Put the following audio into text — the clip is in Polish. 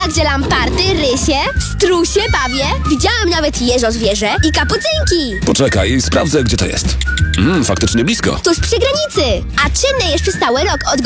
Także lamparty, rysie, strusie, pawie. Widziałam nawet jeżozwierzę i kapucynki. Poczekaj, sprawdzę, gdzie to jest. Faktycznie blisko. Tuż przy granicy. A czynne jest przez cały rok od